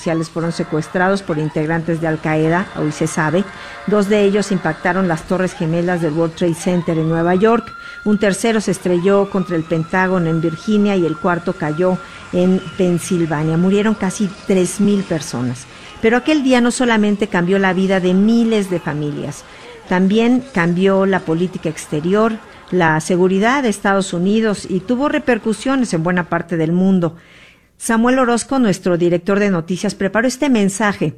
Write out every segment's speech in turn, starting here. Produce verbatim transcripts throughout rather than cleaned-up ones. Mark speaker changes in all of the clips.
Speaker 1: oficiales fueron secuestrados por integrantes de Al Qaeda, hoy se sabe. Dos de ellos impactaron las Torres Gemelas del World Trade Center en Nueva York. Un tercero se estrelló contra el Pentágono en Virginia y el cuarto cayó en Pensilvania. Murieron casi tres mil personas. Pero aquel día no solamente cambió la vida de miles de familias, también cambió la política exterior, la seguridad de Estados Unidos y tuvo repercusiones en buena parte del mundo. Samuel Orozco, nuestro director de noticias, preparó este mensaje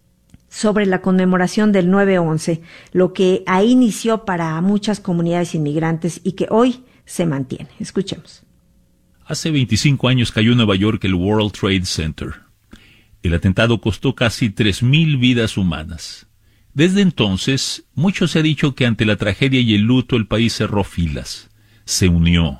Speaker 1: sobre la conmemoración del nueve once, lo que ahí inició para muchas comunidades inmigrantes y que hoy se mantiene. Escuchemos.
Speaker 2: Hace veinticinco años cayó en Nueva York el World Trade Center. El atentado costó casi tres mil vidas humanas. Desde entonces, mucho se ha dicho que ante la tragedia y el luto el país cerró filas, se unió.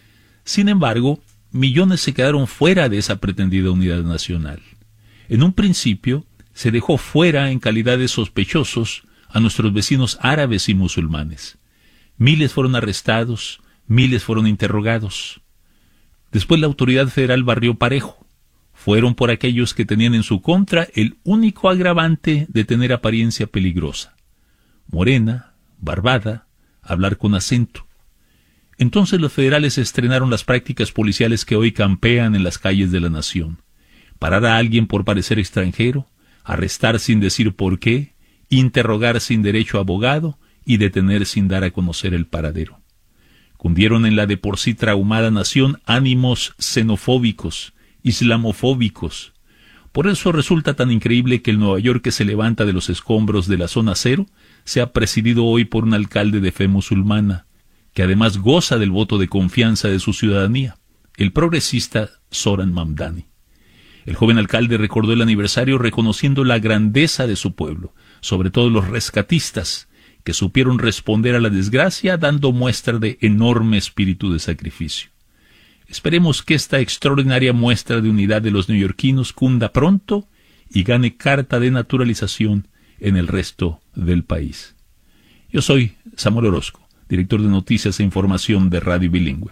Speaker 2: Sin embargo, millones se quedaron fuera de esa pretendida unidad nacional. En un principio, se dejó fuera en calidad de sospechosos a nuestros vecinos árabes y musulmanes. Miles fueron arrestados, miles fueron interrogados. Después la autoridad federal barrió parejo. Fueron por aquellos que tenían en su contra el único agravante de tener apariencia peligrosa. Morena, barbada, hablar con acento. Entonces los federales estrenaron las prácticas policiales que hoy campean en las calles de la nación. Parar a alguien por parecer extranjero, arrestar sin decir por qué, interrogar sin derecho a abogado y detener sin dar a conocer el paradero. Cundieron en la de por sí traumada nación ánimos xenofóbicos, islamofóbicos. Por eso resulta tan increíble que el Nueva York que se levanta de los escombros de la zona cero sea presidido hoy por un alcalde de fe musulmana, que además goza del voto de confianza de su ciudadanía, el progresista Zoran Mamdani. El joven alcalde recordó el aniversario reconociendo la grandeza de su pueblo, sobre todo los rescatistas, que supieron responder a la desgracia dando muestra de enorme espíritu de sacrificio. Esperemos que esta extraordinaria muestra de unidad de los neoyorquinos cunda pronto y gane carta de naturalización en el resto del país. Yo soy Samuel Orozco, director de Noticias e Información de Radio Bilingüe.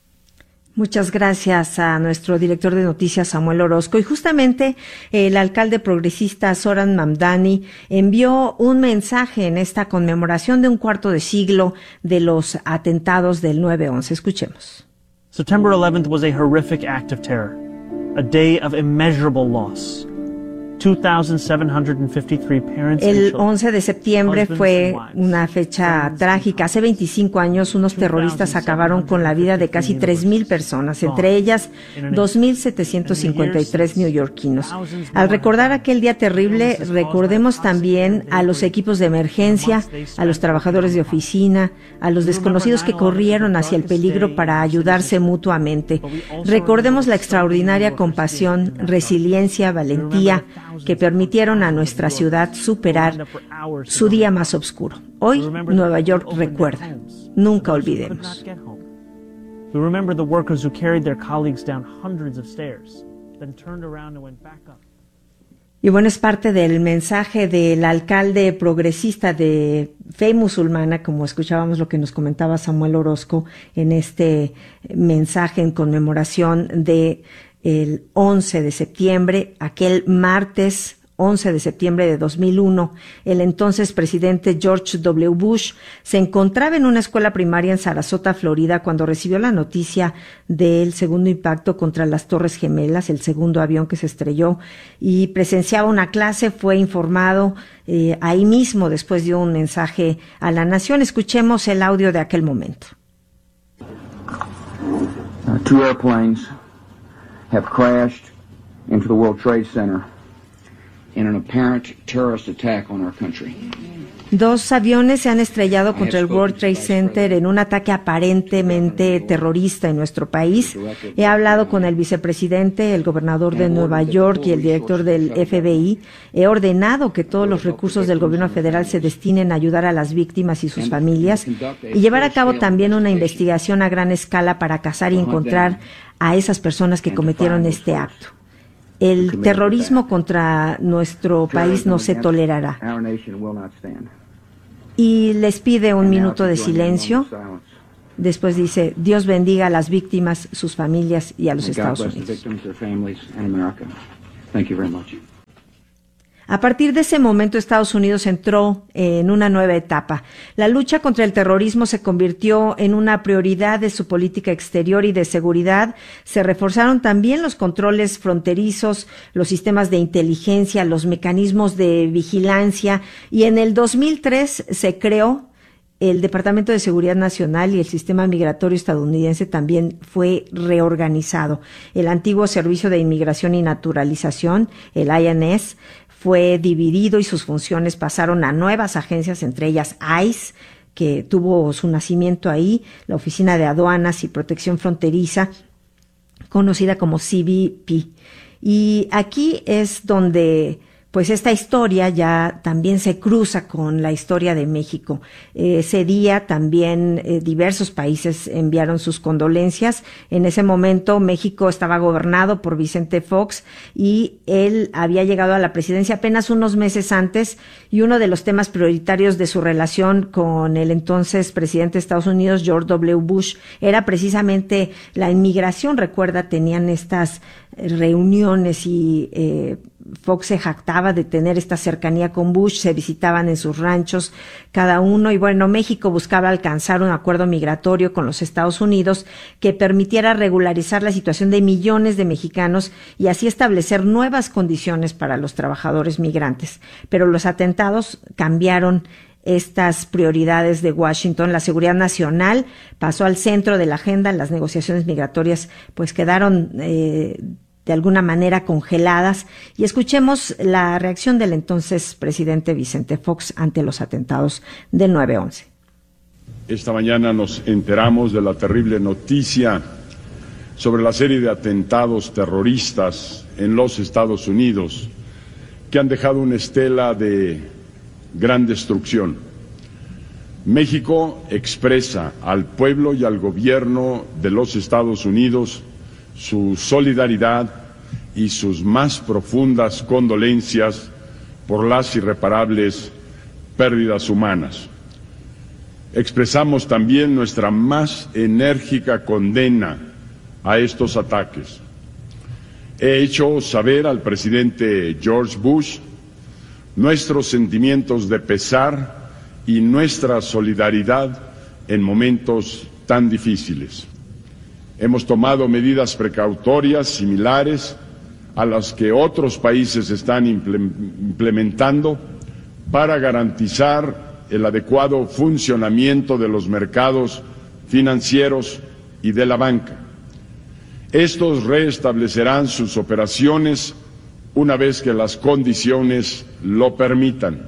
Speaker 1: Muchas gracias a nuestro director de noticias, Samuel Orozco. Y justamente el alcalde progresista Zoran Mamdani envió un mensaje en esta conmemoración de un cuarto de siglo de los atentados del nueve once. Escuchemos.
Speaker 3: September eleventh was a horrific act of terror, a day of immeasurable loss. two thousand seven hundred fifty-three parents and
Speaker 1: El
Speaker 3: children,
Speaker 1: once de septiembre
Speaker 3: husbands
Speaker 1: fue
Speaker 3: and wives,
Speaker 1: una fecha
Speaker 3: friends,
Speaker 1: trágica. Hace veinticinco años, unos terroristas acabaron con la vida de casi tres mil personas, entre ellas dos mil setecientos cincuenta y tres neoyorquinos. Al recordar aquel día terrible, recordemos también a los equipos de emergencia, a los trabajadores de oficina, a los desconocidos que corrieron hacia el peligro para ayudarse mutuamente. Recordemos la extraordinaria compasión, resiliencia, valentía que permitieron a nuestra ciudad superar su día más oscuro. Hoy, Nueva York recuerda. Nunca olvidemos.
Speaker 3: We remember the workers who carried their colleagues down hundreds of stairs, then turned around and went back up.
Speaker 1: Y bueno, es parte del mensaje del alcalde progresista de fe musulmana, como escuchábamos lo que nos comentaba Samuel Orozco en este mensaje en conmemoración de el once de septiembre, aquel martes once de septiembre de dos mil uno, el entonces presidente George W. Bush se encontraba en una escuela primaria en Sarasota, Florida, cuando recibió la noticia del segundo impacto contra las Torres Gemelas, el segundo avión que se estrelló, y presenciaba una clase. Fue informado eh, ahí mismo, después dio un mensaje a la nación. Escuchemos el audio de aquel momento.
Speaker 4: Uh, two airplanes have crashed into the World Trade Center in an apparent terrorist attack on our country.
Speaker 1: Dos aviones se han estrellado contra el World Trade Center en un ataque aparentemente terrorista en nuestro país. He hablado con el vicepresidente, el gobernador de Nueva York y el director del F B I. He ordenado que todos los recursos del gobierno federal se destinen a ayudar a las víctimas y sus familias y llevar a cabo también una investigación a gran escala para cazar y encontrar a esas personas que cometieron este acto. El terrorismo contra nuestro país no se tolerará. Y les pide un minuto de silencio. Después dice: Dios bendiga a las víctimas, sus familias y a los Estados Unidos. A partir de ese momento, Estados Unidos entró en una nueva etapa. La lucha contra el terrorismo se convirtió en una prioridad de su política exterior y de seguridad. Se reforzaron también los controles fronterizos, los sistemas de inteligencia, los mecanismos de vigilancia, y en el dos mil tres se creó el Departamento de Seguridad Nacional, y el sistema migratorio estadounidense también fue reorganizado. El antiguo Servicio de Inmigración y Naturalización, el I N S, fue dividido y sus funciones pasaron a nuevas agencias, entre ellas I C E, que tuvo su nacimiento ahí, la Oficina de Aduanas y Protección Fronteriza, conocida como C B P. Y aquí es donde pues esta historia ya también se cruza con la historia de México. Eh, ese día también eh, diversos países enviaron sus condolencias. En ese momento México estaba gobernado por Vicente Fox y él había llegado a la presidencia apenas unos meses antes, y uno de los temas prioritarios de su relación con el entonces presidente de Estados Unidos, George W. Bush, era precisamente la inmigración. Recuerda, tenían estas reuniones y eh, Fox se jactaba de tener esta cercanía con Bush, se visitaban en sus ranchos cada uno, y bueno, México buscaba alcanzar un acuerdo migratorio con los Estados Unidos que permitiera regularizar la situación de millones de mexicanos y así establecer nuevas condiciones para los trabajadores migrantes. Pero los atentados cambiaron estas prioridades de Washington. La seguridad nacional pasó al centro de la agenda. Las negociaciones migratorias pues quedaron eh, de alguna manera congeladas, y escuchemos la reacción del entonces presidente Vicente Fox ante los atentados del nueve once.
Speaker 5: Esta mañana nos enteramos de la terrible noticia sobre la serie de atentados terroristas en los Estados Unidos que han dejado una estela de gran destrucción. México expresa al pueblo y al gobierno de los Estados Unidos su solidaridad y sus más profundas condolencias por las irreparables pérdidas humanas. Expresamos también nuestra más enérgica condena a estos ataques. He hecho saber al presidente George Bush nuestros sentimientos de pesar y nuestra solidaridad en momentos tan difíciles. Hemos tomado medidas precautorias similares a las que otros países están implementando para garantizar el adecuado funcionamiento de los mercados financieros y de la banca. Estos restablecerán sus operaciones una vez que las condiciones lo permitan.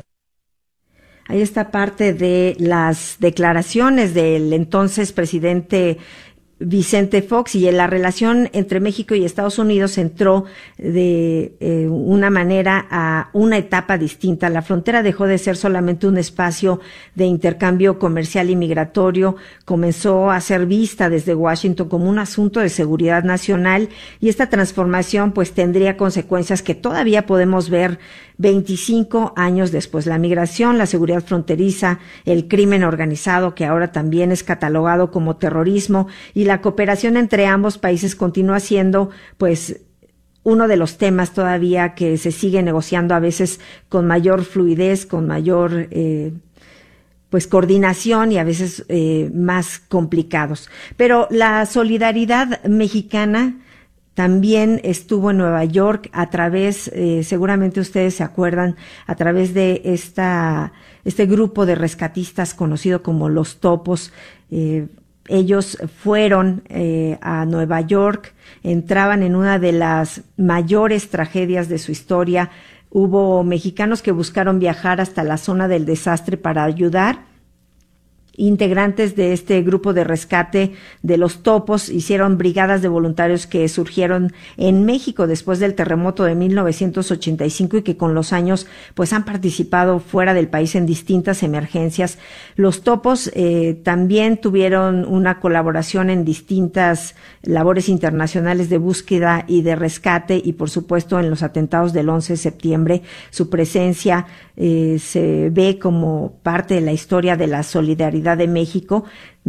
Speaker 1: Ahí está parte de las declaraciones del entonces presidente Vicente Fox, y la relación entre México y Estados Unidos entró de eh, una manera a una etapa distinta. La frontera dejó de ser solamente un espacio de intercambio comercial y migratorio, comenzó a ser vista desde Washington como un asunto de seguridad nacional, y esta transformación pues tendría consecuencias que todavía podemos ver veinticinco años después. La migración, la seguridad fronteriza, el crimen organizado, que ahora también es catalogado como terrorismo, y la cooperación entre ambos países continúa siendo, pues, uno de los temas todavía que se sigue negociando, a veces con mayor fluidez, con mayor eh, pues coordinación, y a veces eh, más complicados. Pero la solidaridad mexicana también estuvo en Nueva York a través, eh, seguramente ustedes se acuerdan, a través de esta este grupo de rescatistas conocido como los Topos. Eh, ellos fueron eh, a Nueva York, entraban en una de las mayores tragedias de su historia. Hubo mexicanos que buscaron viajar hasta la zona del desastre para ayudar. Integrantes de este grupo de rescate de los Topos hicieron brigadas de voluntarios que surgieron en México después del terremoto de mil novecientos ochenta y cinco y que con los años pues han participado fuera del país en distintas emergencias. Los Topos eh, también tuvieron una colaboración en distintas labores internacionales de búsqueda y de rescate, y por supuesto en los atentados del once de septiembre su presencia eh, se ve como parte de la historia de la solidaridad de México,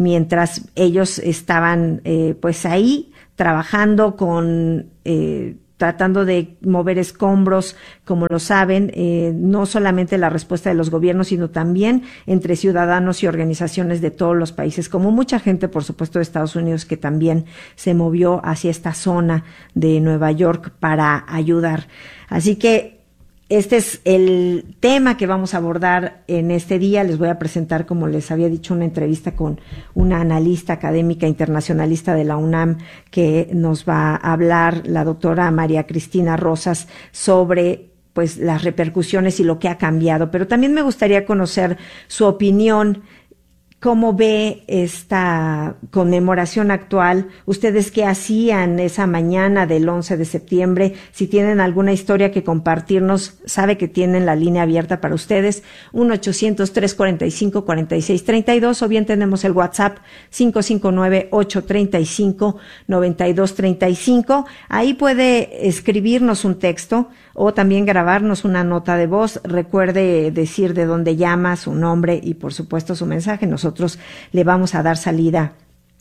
Speaker 1: mientras ellos estaban eh, pues ahí trabajando con eh, tratando de mover escombros, como lo saben, eh, no solamente la respuesta de los gobiernos, sino también entre ciudadanos y organizaciones de todos los países, como mucha gente, por supuesto, de Estados Unidos, que también se movió hacia esta zona de Nueva York para ayudar. Así que este es el tema que vamos a abordar en este día. Les voy a presentar, como les había dicho, una entrevista con una analista académica internacionalista de la UNAM que nos va a hablar, la doctora María Cristina Rosas, sobre pues las repercusiones y lo que ha cambiado. Pero también me gustaría conocer su opinión. ¿Cómo ve esta conmemoración actual? ¿Ustedes qué hacían esa mañana del once de septiembre? Si tienen alguna historia que compartirnos, sabe que tienen la línea abierta para ustedes, uno ochocientos, trescientos cuarenta y cinco, cuarenta y seis treinta y dos, o bien tenemos el WhatsApp cinco cinco nueve, ocho tres cinco, nueve dos tres cinco. Ahí puede escribirnos un texto o también grabarnos una nota de voz. Recuerde decir de dónde llama, su nombre y, por supuesto, su mensaje. Nosotros le vamos a dar salida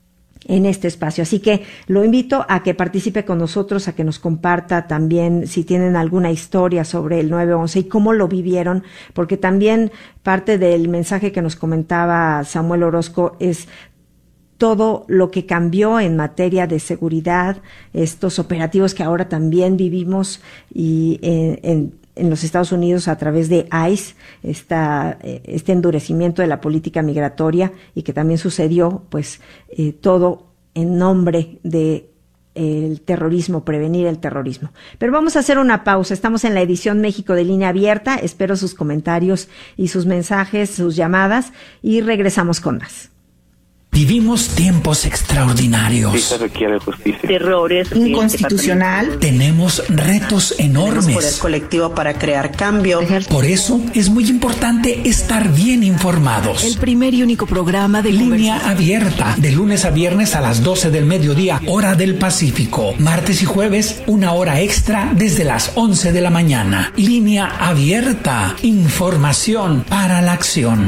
Speaker 1: en este espacio. Así que lo invito a que participe con nosotros, a que nos comparta también si tienen alguna historia sobre el nueve once y cómo lo vivieron, porque también parte del mensaje que nos comentaba Samuel Orozco es todo lo que cambió en materia de seguridad, estos operativos que ahora también vivimos y en, en, en los Estados Unidos a través de ICE, esta, este endurecimiento de la política migratoria, y que también sucedió pues eh, todo en nombre de el terrorismo, prevenir el terrorismo. Pero vamos a hacer una pausa. Estamos en la edición México de Línea Abierta. Espero sus comentarios y sus mensajes, sus llamadas, y regresamos con más.
Speaker 6: Vivimos tiempos extraordinarios.
Speaker 7: Sí se requiere justicia.
Speaker 8: Terrores
Speaker 6: inconstitucional. Tenemos retos enormes.
Speaker 8: Tenemos poder colectivo para crear cambio.
Speaker 6: Por eso es muy importante estar bien informados.
Speaker 9: El primer y único programa de
Speaker 6: Línea Abierta, de lunes a viernes a las doce del mediodía, hora del Pacífico. Martes y jueves, una hora extra desde las once de la mañana. Línea Abierta, información para la acción.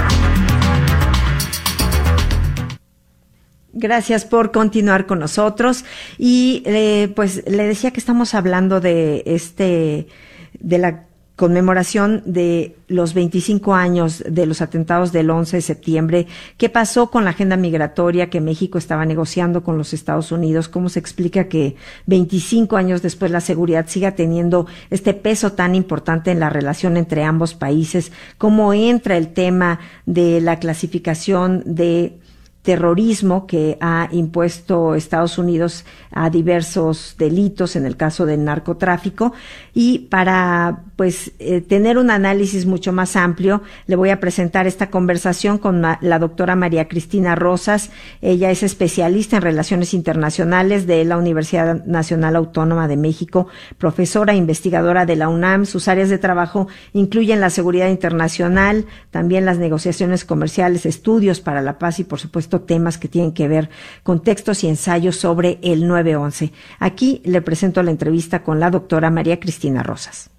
Speaker 1: Gracias por continuar con nosotros. Y eh, pues le decía que estamos hablando de este, de la conmemoración de los veinticinco años de los atentados del once de septiembre. ¿Qué pasó con la agenda migratoria que México estaba negociando con los Estados Unidos? ¿Cómo se explica que veinticinco años después la seguridad siga teniendo este peso tan importante en la relación entre ambos países? ¿Cómo entra el tema de la clasificación de terrorismo que ha impuesto Estados Unidos a diversos delitos, en el caso del narcotráfico? Y para pues eh, tener un análisis mucho más amplio, le voy a presentar esta conversación con ma- la doctora María Cristina Rosas. Ella es especialista en relaciones internacionales de la Universidad Nacional Autónoma de México, profesora e investigadora de la UNAM. Sus áreas de trabajo incluyen la seguridad internacional, también las negociaciones comerciales, estudios para la paz y, por supuesto, temas que tienen que ver con textos y ensayos sobre el nueve once. Aquí le presento la entrevista con la doctora María Cristina Rosas.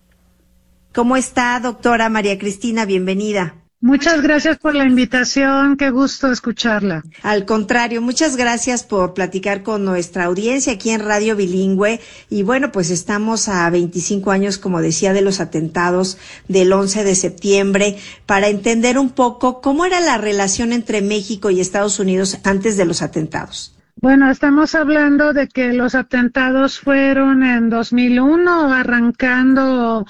Speaker 1: ¿Cómo está, doctora María Cristina? Bienvenida.
Speaker 10: Muchas gracias por la invitación, qué gusto escucharla.
Speaker 1: Al contrario, muchas gracias por platicar con nuestra audiencia aquí en Radio Bilingüe. Y bueno, pues estamos a veinticinco años, como decía, de los atentados del once de septiembre, para entender un poco cómo era la relación entre México y Estados Unidos antes de los atentados.
Speaker 10: Bueno, estamos hablando de que los atentados fueron en dos mil uno, arrancando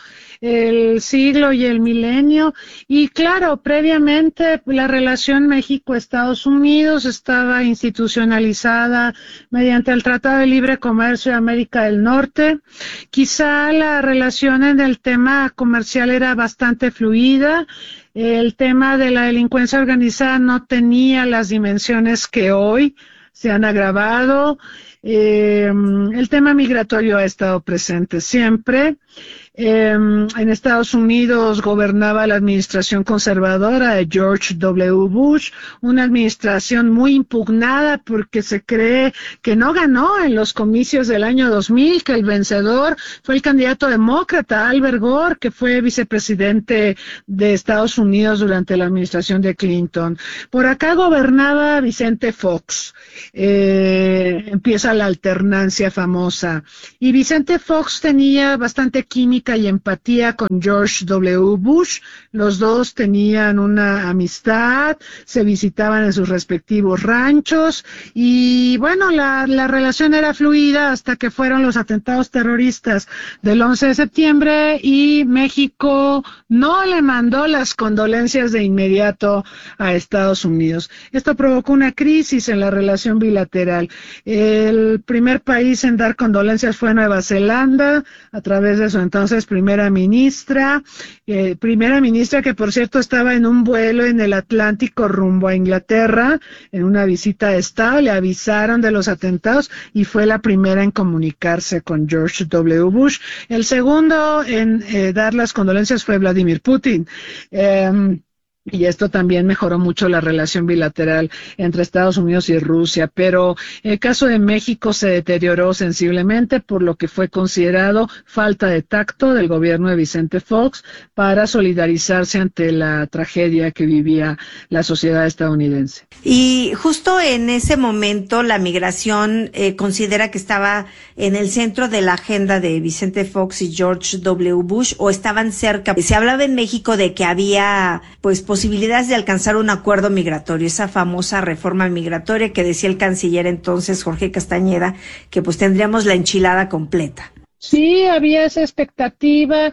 Speaker 10: el siglo y el milenio, y claro, previamente la relación México-Estados Unidos estaba institucionalizada mediante el Tratado de Libre Comercio de América del Norte. Quizá la relación en el tema comercial era bastante fluida. El tema de la delincuencia organizada no tenía las dimensiones que hoy se han agravado. Eh, el tema migratorio ha estado presente siempre. Eh, en Estados Unidos gobernaba la administración conservadora de George W. Bush, una administración muy impugnada porque se cree que no ganó en los comicios del año dos mil, que el vencedor fue el candidato demócrata Albert Gore, que fue vicepresidente de Estados Unidos durante la administración de Clinton. Por acá gobernaba Vicente Fox. Eh, empieza la alternancia famosa. Y Vicente Fox tenía bastante química y empatía con George W. Bush. Los dos tenían una amistad, se visitaban en sus respectivos ranchos y bueno, la, la relación era fluida hasta que fueron los atentados terroristas del once de septiembre y México no le mandó las condolencias de inmediato a Estados Unidos. Esto provocó una crisis en la relación bilateral. El primer país en dar condolencias fue Nueva Zelanda, a través de su entonces primera ministra, eh, primera ministra que por cierto estaba en un vuelo en el Atlántico rumbo a Inglaterra, en una visita de Estado, le avisaron de los atentados y fue la primera en comunicarse con George W. Bush. El segundo en eh, dar las condolencias fue Vladimir Putin. Eh, Y esto también mejoró mucho la relación bilateral entre Estados Unidos y Rusia, pero el caso de México se deterioró sensiblemente por lo que fue considerado falta de tacto del gobierno de Vicente Fox para solidarizarse ante la tragedia que vivía la sociedad estadounidense.
Speaker 1: Y justo en ese momento la migración eh, considera que estaba en el centro de la agenda de Vicente Fox y George W. Bush, o estaban cerca. Se hablaba en México de que había pues posibilidades de alcanzar un acuerdo migratorio, esa famosa reforma migratoria que decía el canciller entonces Jorge Castañeda, que pues tendríamos la enchilada completa.
Speaker 10: Sí, había esa expectativa.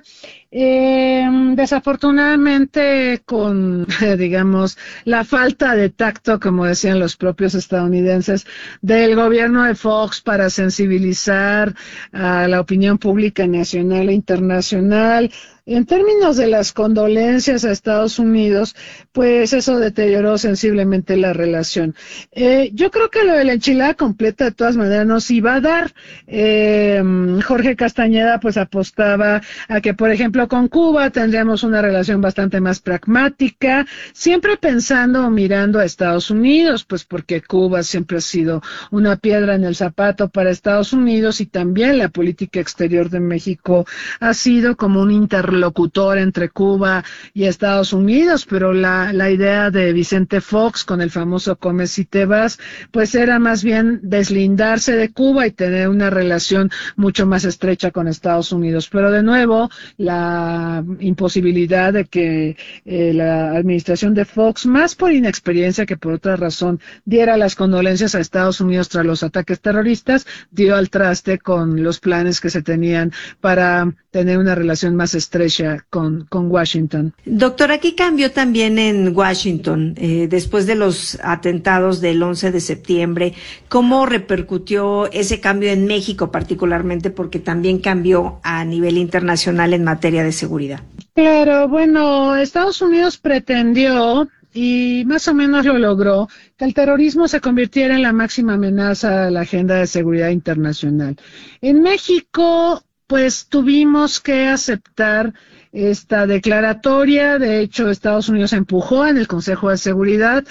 Speaker 10: Eh, desafortunadamente, con, digamos, la falta de tacto, como decían los propios estadounidenses, del gobierno de Fox para sensibilizar a la opinión pública nacional e internacional, en términos de las condolencias a Estados Unidos, pues eso deterioró sensiblemente la relación. Eh, yo creo que lo de la enchilada completa de todas maneras nos iba a dar. Eh, Jorge Castañeda pues apostaba a que, por ejemplo, con Cuba tendríamos una relación bastante más pragmática, siempre pensando o mirando a Estados Unidos, pues porque Cuba siempre ha sido una piedra en el zapato para Estados Unidos y también la política exterior de México ha sido como un interlocutor entre Cuba y Estados Unidos, pero la, la idea de Vicente Fox con el famoso come si te vas, pues era más bien deslindarse de Cuba y tener una relación mucho más estrecha con Estados Unidos. Pero de nuevo, la imposibilidad de que eh, la administración de Fox, más por inexperiencia que por otra razón, diera las condolencias a Estados Unidos tras los ataques terroristas, dio al traste con los planes que se tenían para tener una relación más estrecha con, con Washington.
Speaker 1: Doctor, aquí cambió también en Washington, eh, después de los atentados del once de septiembre. ¿Cómo repercutió ese cambio en México particularmente? Porque también cambió a nivel internacional en materia de seguridad.
Speaker 10: Claro, bueno, Estados Unidos pretendió, y más o menos lo logró, que el terrorismo se convirtiera en la máxima amenaza a la agenda de seguridad internacional. En México, pues tuvimos que aceptar esta declaratoria. De hecho, Estados Unidos empujó en el Consejo de Seguridad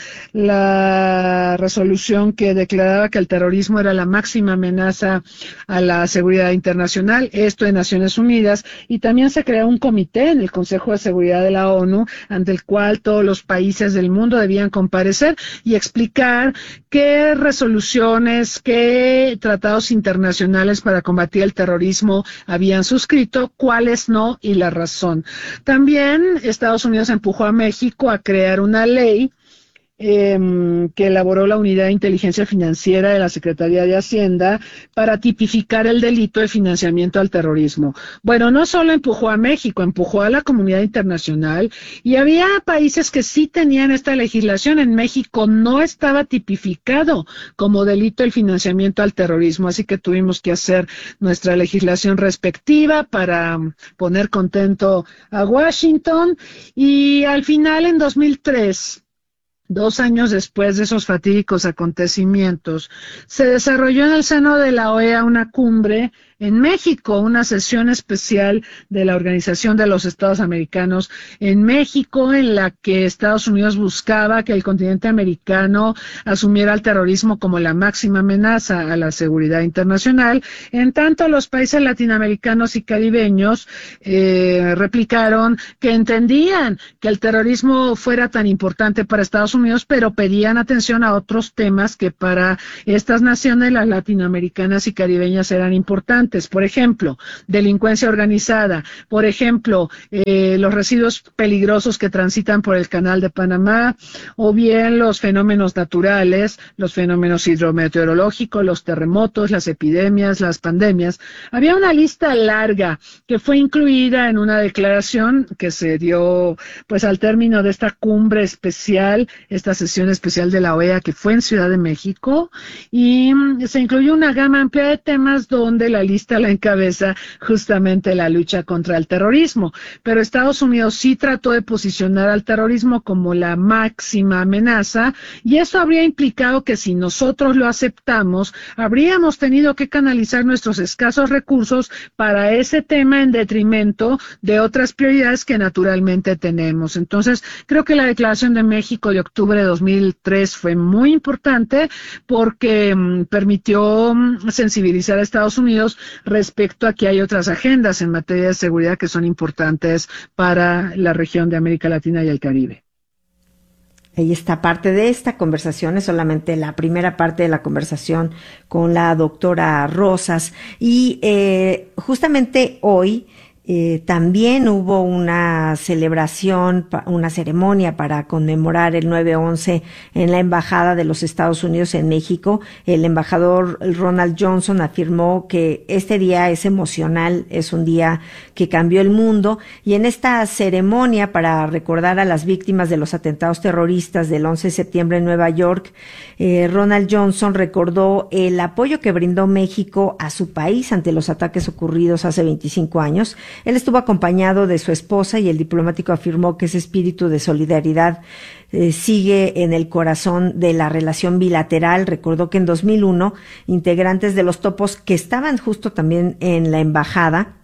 Speaker 10: la resolución que declaraba que el terrorismo era la máxima amenaza a la seguridad internacional, esto en Naciones Unidas, y también se creó un comité en el Consejo de Seguridad de la ONU, ante el cual todos los países del mundo debían comparecer y explicar qué resoluciones, qué tratados internacionales para combatir el terrorismo habían suscrito, cuáles no y la razón. También Estados Unidos empujó a México a crear una ley eh, que elaboró la Unidad de Inteligencia Financiera de la Secretaría de Hacienda para tipificar el delito de financiamiento al terrorismo. Bueno, no solo empujó a México, empujó a la comunidad internacional y había países que sí tenían esta legislación. En México no estaba tipificado como delito el financiamiento al terrorismo, así que tuvimos que hacer nuestra legislación respectiva para poner contento a Washington y al final en dos mil tres, dos años después de esos fatídicos acontecimientos, se desarrolló en el seno de la O E A una cumbre en México, una sesión especial de la Organización de los Estados Americanos en México, en la que Estados Unidos buscaba que el continente americano asumiera el terrorismo como la máxima amenaza a la seguridad internacional. En tanto, los países latinoamericanos y caribeños eh, replicaron que entendían que el terrorismo fuera tan importante para Estados Unidos, pero pedían atención a otros temas que para estas naciones, las latinoamericanas y caribeñas, eran importantes. Por ejemplo, delincuencia organizada, por ejemplo, eh, los residuos peligrosos que transitan por el Canal de Panamá, o bien los fenómenos naturales, los fenómenos hidrometeorológicos, los terremotos, las epidemias, las pandemias. Había una lista larga que fue incluida en una declaración que se dio pues al término de esta cumbre especial, esta sesión especial de la O E A que fue en Ciudad de México, y se incluyó una gama amplia de temas donde la lista la encabeza justamente la lucha contra el terrorismo, pero Estados Unidos sí trató de posicionar al terrorismo como la máxima amenaza, y eso habría implicado que si nosotros lo aceptamos, habríamos tenido que canalizar nuestros escasos recursos para ese tema en detrimento de otras prioridades que naturalmente tenemos. Entonces, creo que la Declaración de México de octubre de dos mil tres fue muy importante porque mm, permitió mm, sensibilizar a Estados Unidos respecto a que hay otras agendas en materia de seguridad que son importantes para la región de América Latina y el Caribe.
Speaker 1: Ahí está parte de esta conversación, es solamente la primera parte de la conversación con la doctora Rosas. Y eh, justamente hoy Eh, también hubo una celebración, una ceremonia para conmemorar el nueve once en la Embajada de los Estados Unidos en México. El embajador Ronald Johnson afirmó que este día es emocional, es un día que cambió el mundo, y en esta ceremonia para recordar a las víctimas de los atentados terroristas del once de septiembre en Nueva York, eh, Ronald Johnson recordó el apoyo que brindó México a su país ante los ataques ocurridos hace veinticinco años. Él estuvo acompañado de su esposa y el diplomático afirmó que ese espíritu de solidaridad eh, sigue en el corazón de la relación bilateral. Recordó que en dos mil uno, integrantes de los Topos que estaban justo también en la embajada,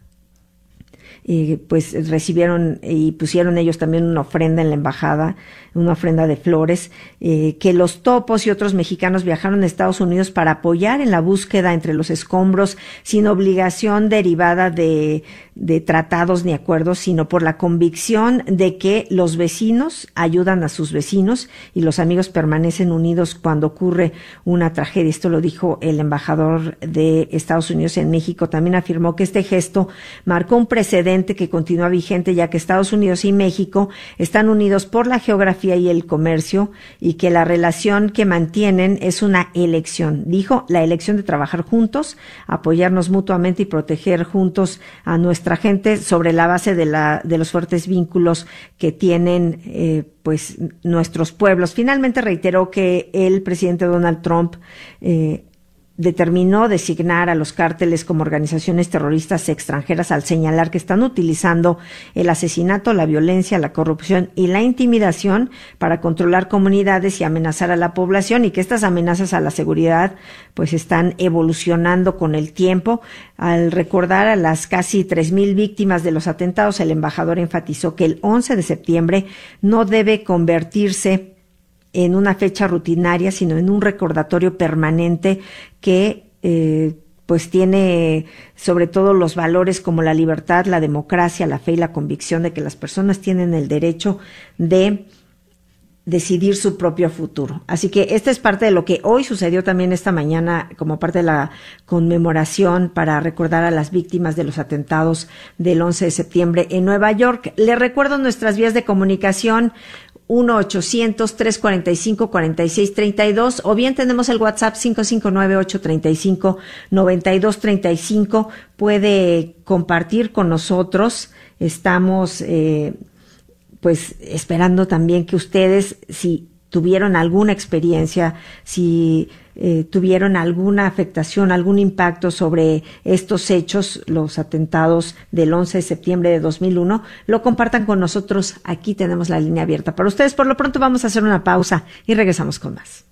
Speaker 1: eh, pues recibieron y pusieron ellos también una ofrenda en la embajada, una ofrenda de flores, eh, que los Topos y otros mexicanos viajaron a Estados Unidos para apoyar en la búsqueda entre los escombros, sin obligación derivada de, de tratados ni acuerdos, sino por la convicción de que los vecinos ayudan a sus vecinos y los amigos permanecen unidos cuando ocurre una tragedia. Esto lo dijo el embajador de Estados Unidos en México. También afirmó que este gesto marcó un precedente que continúa vigente, ya que Estados Unidos y México están unidos por la geografía y el comercio, y que la relación que mantienen es una elección. Dijo, la elección de trabajar juntos, apoyarnos mutuamente y proteger juntos a nuestra gente sobre la base de la de los fuertes vínculos que tienen eh, pues nuestros pueblos. Finalmente reiteró que el presidente Donald Trump eh, determinó designar a los cárteles como organizaciones terroristas extranjeras al señalar que están utilizando el asesinato, la violencia, la corrupción y la intimidación para controlar comunidades y amenazar a la población, y que estas amenazas a la seguridad pues están evolucionando con el tiempo. Al recordar a las casi tres mil víctimas de los atentados, el embajador enfatizó que el once de septiembre no debe convertirse en una fecha rutinaria, sino en un recordatorio permanente que eh, pues tiene sobre todo los valores como la libertad, la democracia, la fe y la convicción de que las personas tienen el derecho de decidir su propio futuro. Así que esta es parte de lo que hoy sucedió también esta mañana como parte de la conmemoración para recordar a las víctimas de los atentados del once de septiembre en Nueva York. Les recuerdo nuestras vías de comunicación: uno ochocientos, trescientos cuarenta y cinco, cuarenta y seis treinta y dos, o bien tenemos el WhatsApp cinco cinco nueve, ocho treinta y cinco, noventa y dos treinta y cinco. Puede compartir con nosotros. Estamos eh, pues esperando también que ustedes, si tuvieron alguna experiencia, si eh, tuvieron alguna afectación, algún impacto sobre estos hechos, los atentados del once de septiembre de dos mil uno, lo compartan con nosotros. Aquí tenemos la línea abierta para ustedes. Por lo pronto vamos a hacer una pausa y regresamos con más.